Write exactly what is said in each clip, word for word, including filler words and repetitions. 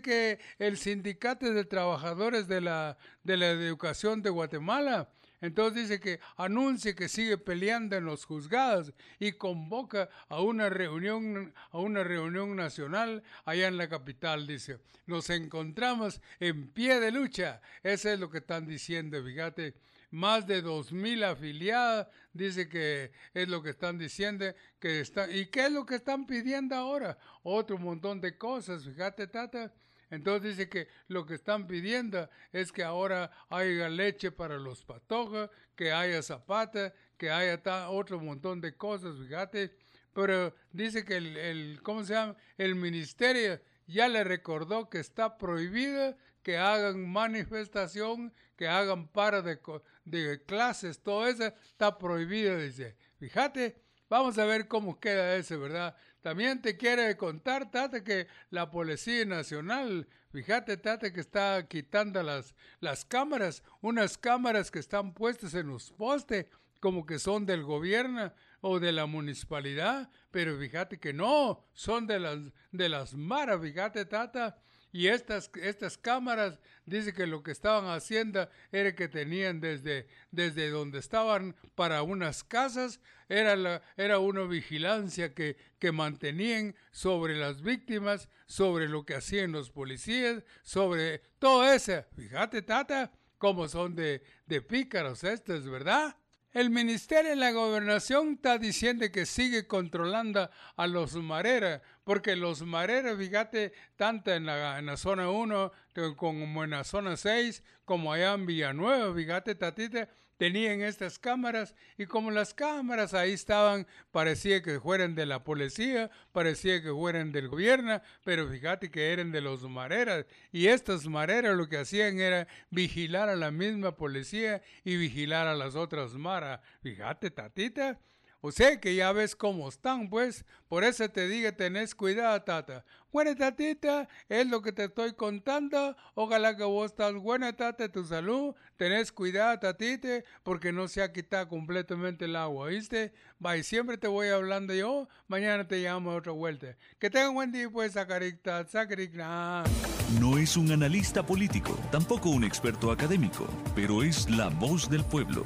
que el Sindicato de Trabajadores de la, de la Educación de Guatemala, entonces dice que anuncia que sigue peleando en los juzgados y convoca a una reunión, a una reunión nacional allá en la capital, dice. Nos encontramos en pie de lucha. Eso es lo que están diciendo, fíjate. Más de dos mil afiliadas, dice que es lo que están diciendo, que están, ¿y qué es lo que están pidiendo ahora? Otro montón de cosas, fíjate, Tata. Entonces dice que lo que están pidiendo es que ahora haya leche para los patojos, que haya zapata, que haya ta, otro montón de cosas, fíjate. Pero dice que el, el, ¿cómo se llama? El ministerio ya le recordó que está prohibido que hagan manifestación, que hagan paro de, de clases, todo eso está prohibido, dice. Fíjate, vamos a ver cómo queda eso, ¿verdad? También te quiere contar, Tata, que la Policía Nacional, fíjate, Tata, que está quitando las, las cámaras, unas cámaras que están puestas en los postes, como que son del gobierno o de la municipalidad, pero fíjate que no, son de las, de las maras, fíjate, Tata. Y estas, estas cámaras, dice que lo que estaban haciendo era que tenían desde, desde donde estaban para unas casas, era, la, era una vigilancia que, que mantenían sobre las víctimas, sobre lo que hacían los policías, sobre todo eso. Fíjate, Tata, cómo son de, de pícaros estos, ¿verdad? El Ministerio de la Gobernación está diciendo que sigue controlando a los mareras, porque los mareras, fíjate, tanto en la, en la zona uno como en la zona seis, como allá en Villanueva, fíjate, Tatita, tenían estas cámaras, y como las cámaras ahí estaban, parecía que fueran de la policía, parecía que fueran del gobierno, pero fíjate que eran de los mareras, y estas mareras lo que hacían era vigilar a la misma policía y vigilar a las otras maras. Fíjate, Tatita, o sea que ya ves cómo están, pues, por eso te digo, tenés cuidado, Tata. Bueno, Tatita, es lo que te estoy contando, ojalá que vos estás buena, Tata, tu salud, tenés cuidado, Tatita, porque no se ha quitado completamente el agua, ¿viste? Va, y siempre te voy hablando yo, mañana te llamo otra vuelta. Que tengan buen día, pues, Sacaricta, Sacaricta. No es un analista político, tampoco un experto académico, pero es la voz del pueblo.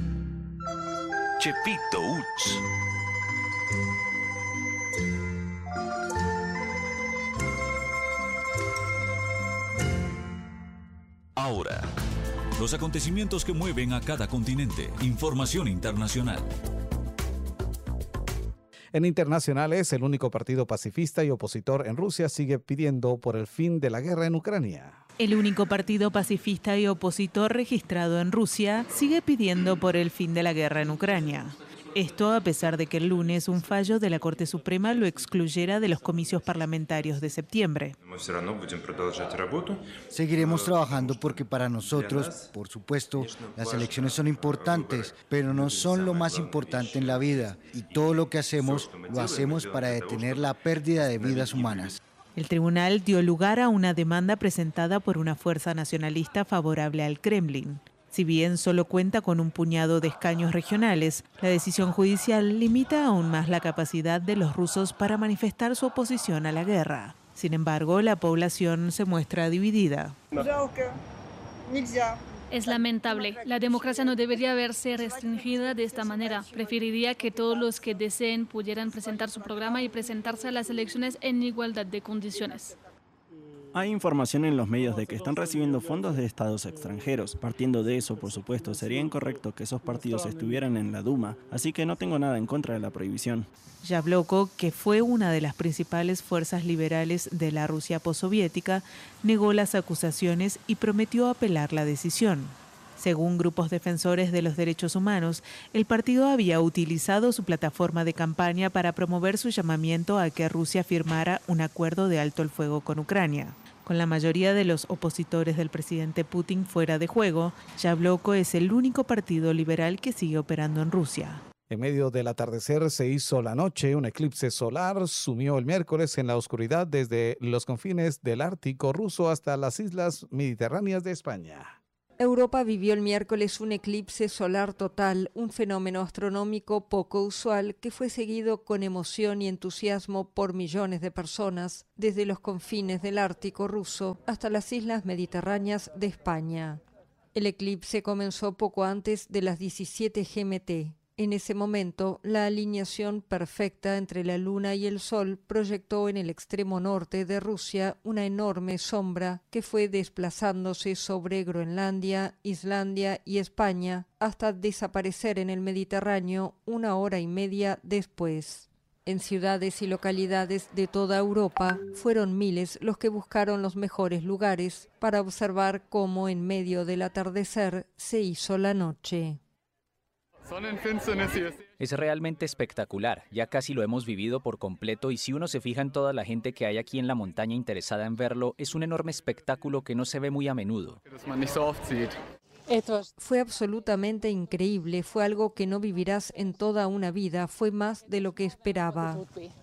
Chepito Uch. Ahora, los acontecimientos que mueven a cada continente. Información internacional. En internacionales, el único partido pacifista y opositor en Rusia sigue pidiendo por el fin de la guerra en Ucrania. El único partido pacifista y opositor registrado en Rusia sigue pidiendo por el fin de la guerra en Ucrania. Esto a pesar de que el lunes un fallo de la Corte Suprema lo excluyera de los comicios parlamentarios de septiembre. Seguiremos trabajando porque para nosotros, por supuesto, las elecciones son importantes, pero no son lo más importante en la vida. Y todo lo que hacemos, lo hacemos para detener la pérdida de vidas humanas. El tribunal dio lugar a una demanda presentada por una fuerza nacionalista favorable al Kremlin. Si bien solo cuenta con un puñado de escaños regionales, la decisión judicial limita aún más la capacidad de los rusos para manifestar su oposición a la guerra. Sin embargo, la población se muestra dividida. Es lamentable. La democracia no debería verse restringida de esta manera. Preferiría que todos los que deseen pudieran presentar su programa y presentarse a las elecciones en igualdad de condiciones. Hay información en los medios de que están recibiendo fondos de estados extranjeros. Partiendo de eso, por supuesto, sería incorrecto que esos partidos estuvieran en la Duma, así que no tengo nada en contra de la prohibición. Yabloko, que fue una de las principales fuerzas liberales de la Rusia postsoviética, negó las acusaciones y prometió apelar la decisión. Según grupos defensores de los derechos humanos, el partido había utilizado su plataforma de campaña para promover su llamamiento a que Rusia firmara un acuerdo de alto el fuego con Ucrania. Con la mayoría de los opositores del presidente Putin fuera de juego, Yabloko es el único partido liberal que sigue operando en Rusia. En medio del atardecer se hizo la noche, un eclipse solar sumió el miércoles en la oscuridad desde los confines del Ártico ruso hasta las islas mediterráneas de España. Europa vivió el miércoles un eclipse solar total, un fenómeno astronómico poco usual que fue seguido con emoción y entusiasmo por millones de personas, desde los confines del Ártico ruso hasta las islas mediterráneas de España. El eclipse comenzó poco antes de las diecisiete G M T. En ese momento, la alineación perfecta entre la Luna y el Sol proyectó en el extremo norte de Rusia una enorme sombra que fue desplazándose sobre Groenlandia, Islandia y España hasta desaparecer en el Mediterráneo una hora y media después. En ciudades y localidades de toda Europa, fueron miles los que buscaron los mejores lugares para observar cómo en medio del atardecer se hizo la noche. Es realmente espectacular, ya casi lo hemos vivido por completo y si uno se fija en toda la gente que hay aquí en la montaña interesada en verlo, es un enorme espectáculo que no se ve muy a menudo. Fue absolutamente increíble, fue algo que no vivirás en toda una vida, fue más de lo que esperaba.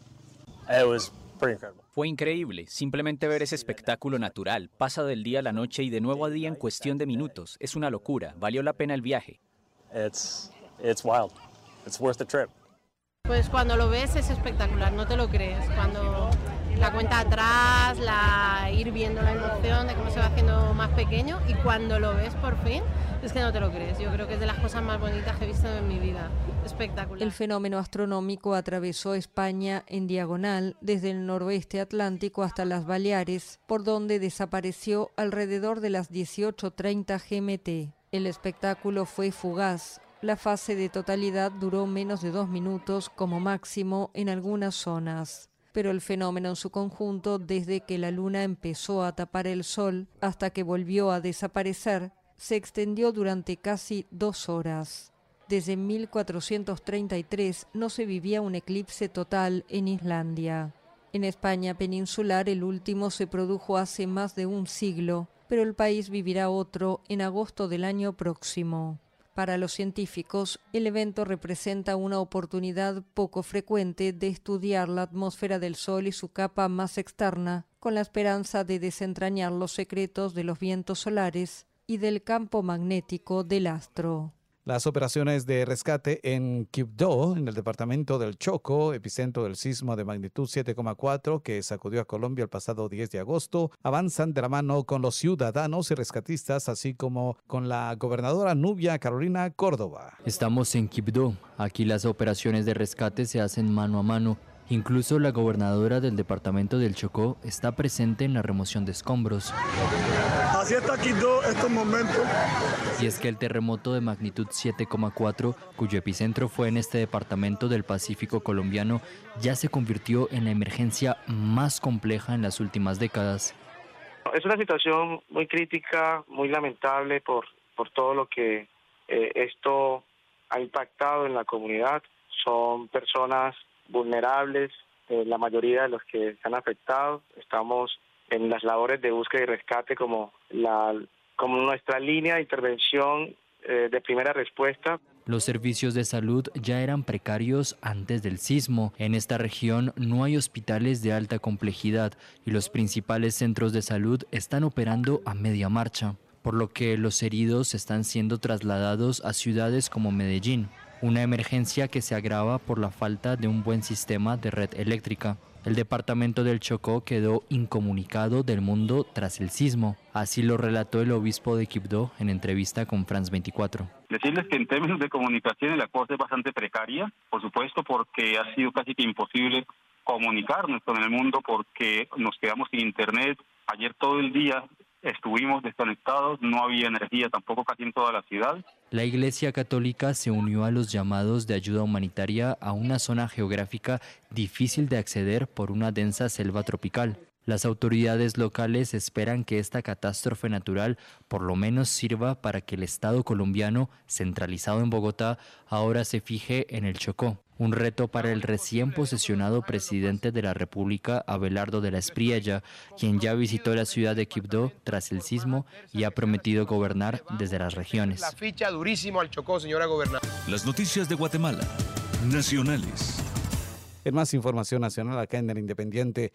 Fue increíble, simplemente ver ese espectáculo natural, pasa del día a la noche y de nuevo a día en cuestión de minutos, es una locura, valió la pena el viaje. It's, it's wild. It's worth the trip. Pues cuando lo ves es espectacular, no te lo crees. Cuando la cuenta atrás, la ir viendo la emoción de cómo se va haciendo más pequeño y cuando lo ves por fin, es que no te lo crees. Yo creo que es de las cosas más bonitas que he visto en mi vida. Espectacular. El fenómeno astronómico atravesó España en diagonal desde el noroeste atlántico hasta las Baleares, por donde desapareció alrededor de las dieciocho treinta G M T. El espectáculo fue fugaz. La fase de totalidad duró menos de dos minutos como máximo en algunas zonas. Pero el fenómeno en su conjunto, desde que la luna empezó a tapar el sol hasta que volvió a desaparecer, se extendió durante casi dos horas. Desde mil cuatrocientos treinta y tres no se vivía un eclipse total en Islandia. En España peninsular el último se produjo hace más de un siglo, pero el país vivirá otro en agosto del año próximo. Para los científicos, el evento representa una oportunidad poco frecuente de estudiar la atmósfera del Sol y su capa más externa, con la esperanza de desentrañar los secretos de los vientos solares y del campo magnético del astro. Las operaciones de rescate en Quibdó, en el departamento del Chocó, epicentro del sismo de magnitud siete coma cuatro que sacudió a Colombia el pasado diez de agosto, avanzan de la mano con los ciudadanos y rescatistas, así como con la gobernadora Nubia Carolina Córdoba. Estamos en Quibdó. Aquí las operaciones de rescate se hacen mano a mano. Incluso la gobernadora del departamento del Chocó está presente en la remoción de escombros. Así está Quibdó estos momentos. Y es que el terremoto de magnitud siete coma cuatro, cuyo epicentro fue en este departamento del Pacífico colombiano, ya se convirtió en la emergencia más compleja en las últimas décadas. Es una situación muy crítica, muy lamentable por, por todo lo que eh, esto ha impactado en la comunidad. Son personas vulnerables, eh, la mayoría de los que se han afectado. Estamos en las labores de búsqueda y rescate como, la, como nuestra línea de intervención eh, de primera respuesta. Los servicios de salud ya eran precarios antes del sismo. En esta región no hay hospitales de alta complejidad y los principales centros de salud están operando a media marcha, por lo que los heridos están siendo trasladados a ciudades como Medellín. Una emergencia que se agrava por la falta de un buen sistema de red eléctrica. El departamento del Chocó quedó incomunicado del mundo tras el sismo. Así lo relató el obispo de Quibdó en entrevista con France veinticuatro. Decirles que en términos de comunicación la cosa es bastante precaria, por supuesto, porque ha sido casi que imposible comunicarnos con el mundo porque nos quedamos sin internet. Ayer todo el día estuvimos desconectados, no había energía tampoco casi en toda la ciudad. La Iglesia Católica se unió a los llamados de ayuda humanitaria a una zona geográfica difícil de acceder por una densa selva tropical. Las autoridades locales esperan que esta catástrofe natural por lo menos sirva para que el Estado colombiano, centralizado en Bogotá, ahora se fije en el Chocó. Un reto para el recién posesionado presidente de la República, Abelardo de la Espriella, quien ya visitó la ciudad de Quibdó tras el sismo y ha prometido gobernar desde las regiones. La ficha durísimo al Chocó, señora gobernadora. Las noticias de Guatemala, nacionales. En más información nacional acá en El Independiente.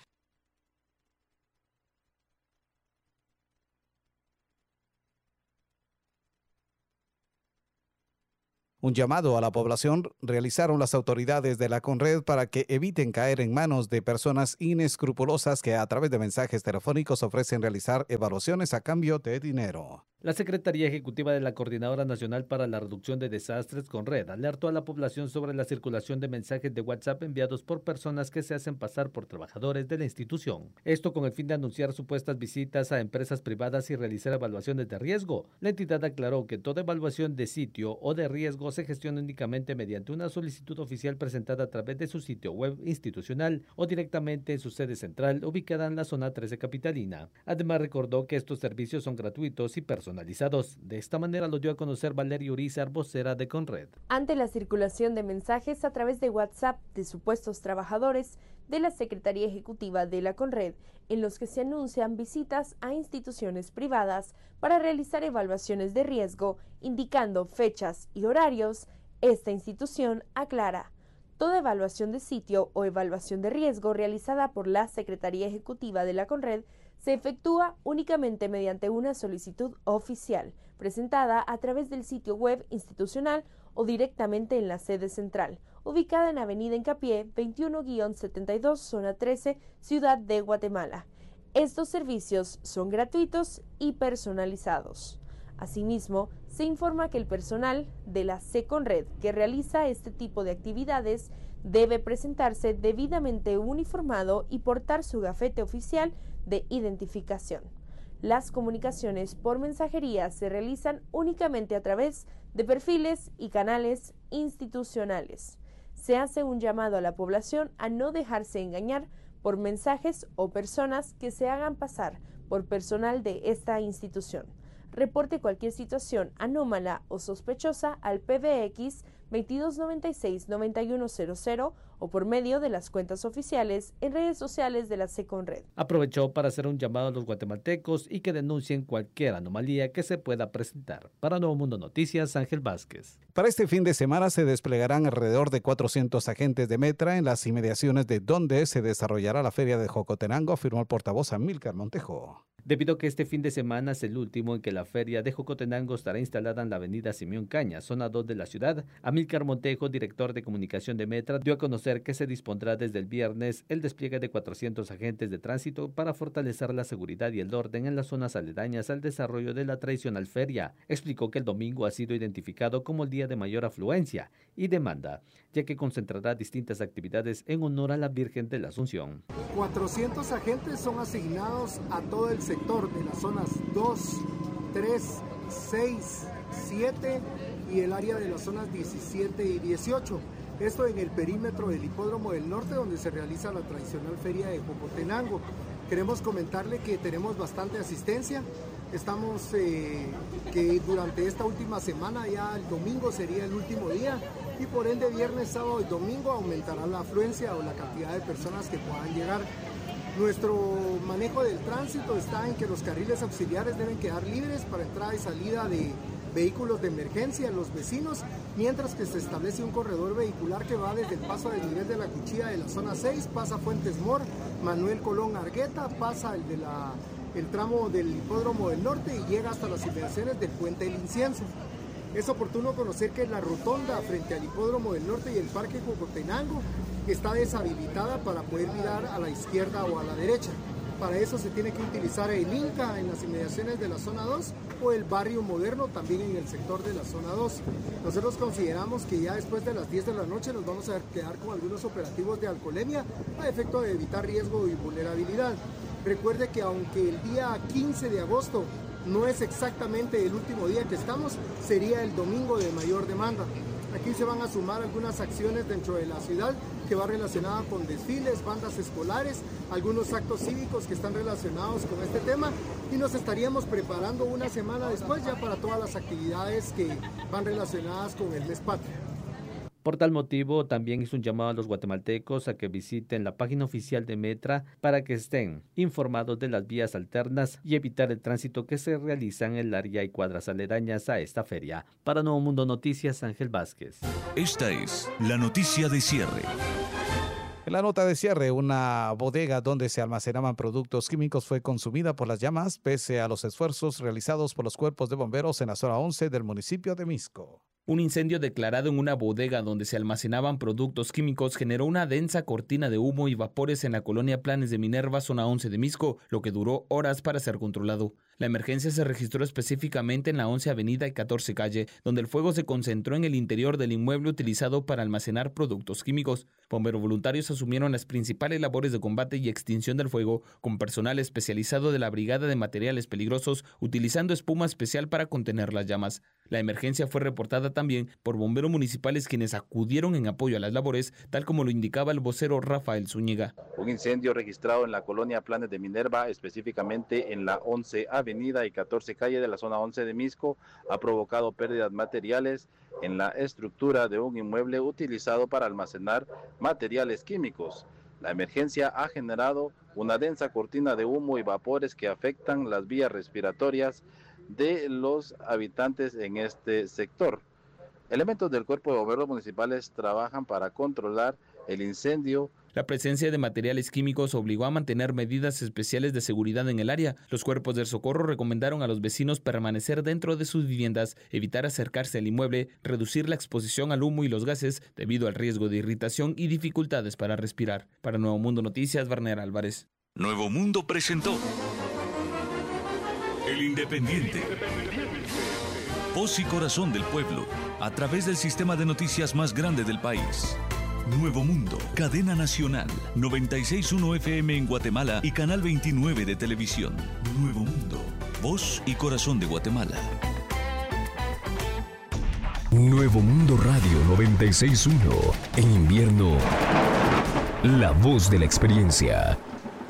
Un llamado a la población realizaron las autoridades de la Conred para que eviten caer en manos de personas inescrupulosas que a través de mensajes telefónicos ofrecen realizar evaluaciones a cambio de dinero. La Secretaría Ejecutiva de la Coordinadora Nacional para la Reducción de Desastres, Conred, alertó a la población sobre la circulación de mensajes de WhatsApp enviados por personas que se hacen pasar por trabajadores de la institución. Esto con el fin de anunciar supuestas visitas a empresas privadas y realizar evaluaciones de riesgo. La entidad aclaró que toda evaluación de sitio o de riesgo se gestiona únicamente mediante una solicitud oficial presentada a través de su sitio web institucional o directamente en su sede central ubicada en la zona trece capitalina. Además recordó que estos servicios son gratuitos y personalizados. De esta manera lo dio a conocer Valeria Urizar, vocera de Conred. Ante la circulación de mensajes a través de WhatsApp de supuestos trabajadores de la Secretaría Ejecutiva de la Conred, en los que se anuncian visitas a instituciones privadas para realizar evaluaciones de riesgo, indicando fechas y horarios, esta institución aclara: toda evaluación de sitio o evaluación de riesgo realizada por la Secretaría Ejecutiva de la Conred se efectúa únicamente mediante una solicitud oficial, presentada a través del sitio web institucional o directamente en la sede central, ubicada en Avenida Hincapié veintiuno guión setenta y dos, zona trece, Ciudad de Guatemala. Estos servicios son gratuitos y personalizados. Asimismo, se informa que el personal de la SECONRED que realiza este tipo de actividades debe presentarse debidamente uniformado y portar su gafete oficial de identificación. Las comunicaciones por mensajería se realizan únicamente a través de perfiles y canales institucionales. Se hace un llamado a la población a no dejarse engañar por mensajes o personas que se hagan pasar por personal de esta institución. Reporte cualquier situación anómala o sospechosa al P B X veintidós noventa y seis noventa y uno cero cero o por medio de las cuentas oficiales en redes sociales de la SECONRED. Aprovechó para hacer un llamado a los guatemaltecos y que denuncien cualquier anomalía que se pueda presentar. Para Nuevo Mundo Noticias, Ángel Vázquez. Para este fin de semana se desplegarán alrededor de cuatrocientos agentes de Metra en las inmediaciones de donde se desarrollará la Feria de Jocotenango, afirmó el portavoz Amílcar Montejo. Debido a que este fin de semana es el último en que la Feria de Jocotenango estará instalada en la avenida Simeón Caña, zona dos de la ciudad, Amílcar Montejo, director de comunicación de Metra, dio a conocer que se dispondrá desde el viernes el despliegue de cuatrocientos agentes de tránsito para fortalecer la seguridad y el orden en las zonas aledañas al desarrollo de la tradicional feria. Explicó que el domingo ha sido identificado como el día de mayor afluencia y demanda, ya que concentrará distintas actividades en honor a la Virgen de la Asunción. cuatrocientos agentes son asignados a todo el sector de las zonas dos, tres, seis, siete y el área de las zonas diecisiete y dieciocho. Esto en el perímetro del Hipódromo del Norte, donde se realiza la tradicional feria de Jocotenango. Queremos comentarle que tenemos bastante asistencia. Estamos eh, que durante esta última semana, ya el domingo sería el último día, y por ende viernes, sábado y domingo aumentará la afluencia o la cantidad de personas que puedan llegar. Nuestro manejo del tránsito está en que los carriles auxiliares deben quedar libres para entrada y salida de vehículos de emergencia, los vecinos, mientras que se establece un corredor vehicular que va desde el paso del nivel de la Cuchilla de la zona seis, pasa Fuentes Mor, Manuel Colón Argueta, pasa el de la el tramo del Hipódromo del Norte y llega hasta las inmediaciones del Puente del Incienso. Es oportuno conocer que la rotonda frente al Hipódromo del Norte y el Parque Jocotenango está deshabilitada para poder mirar a la izquierda o a la derecha. Para eso se tiene que utilizar el Inca en las inmediaciones de la zona dos o el Barrio Moderno también en el sector de la zona dos. Nosotros consideramos que ya después de las diez de la noche nos vamos a quedar con algunos operativos de alcoholemia a efecto de evitar riesgo y vulnerabilidad. Recuerde que aunque el día quince de agosto no es exactamente el último día que estamos, sería el domingo de mayor demanda. Aquí se van a sumar algunas acciones dentro de la ciudad que va relacionada con desfiles, bandas escolares, algunos actos cívicos que están relacionados con este tema y nos estaríamos preparando una semana después ya para todas las actividades que van relacionadas con el mes patrio. Por tal motivo, también hizo un llamado a los guatemaltecos a que visiten la página oficial de Metra para que estén informados de las vías alternas y evitar el tránsito que se realiza en el área y cuadras aledañas a esta feria. Para Nuevo Mundo Noticias, Ángel Vázquez. Esta es la noticia de cierre. En la nota de cierre, una bodega donde se almacenaban productos químicos fue consumida por las llamas pese a los esfuerzos realizados por los cuerpos de bomberos en la zona once del municipio de Misco. Un incendio declarado en una bodega donde se almacenaban productos químicos generó una densa cortina de humo y vapores en la colonia Planes de Minerva, zona once de Misco, lo que duró horas para ser controlado. La emergencia se registró específicamente en la once Avenida y catorce Calle, donde el fuego se concentró en el interior del inmueble utilizado para almacenar productos químicos. Bomberos voluntarios asumieron las principales labores de combate y extinción del fuego, con personal especializado de la Brigada de Materiales Peligrosos, utilizando espuma especial para contener las llamas. La emergencia fue reportada también por bomberos municipales, quienes acudieron en apoyo a las labores, tal como lo indicaba el vocero Rafael Zúñiga. Un incendio registrado en la colonia Planes de Minerva, específicamente en la once Avenida y catorce Calle de la zona once de Misco, ha provocado pérdidas materiales en la estructura de un inmueble utilizado para almacenar materiales químicos. La emergencia ha generado una densa cortina de humo y vapores que afectan las vías respiratorias de los habitantes en este sector. Elementos del Cuerpo de Bomberos Municipales trabajan para controlar el incendio. La presencia de materiales químicos obligó a mantener medidas especiales de seguridad en el área. Los cuerpos del socorro recomendaron a los vecinos permanecer dentro de sus viviendas, evitar acercarse al inmueble, reducir la exposición al humo y los gases debido al riesgo de irritación y dificultades para respirar. Para Nuevo Mundo Noticias, Barner Álvarez. Nuevo Mundo presentó El Independiente. Voz y corazón del pueblo, a través del sistema de noticias más grande del país. Nuevo Mundo, cadena nacional, noventa y seis punto uno F M en Guatemala y canal veintinueve de televisión. Nuevo Mundo, voz y corazón de Guatemala. Nuevo Mundo Radio noventa y seis punto uno. En invierno, la voz de la experiencia.